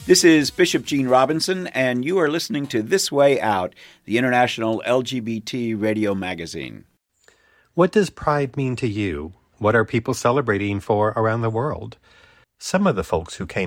This is Bishop Gene Robinson, and you are listening to This Way Out, the international LGBT radio magazine. What does Pride mean to you? What are people celebrating for around the world? Some of the folks who came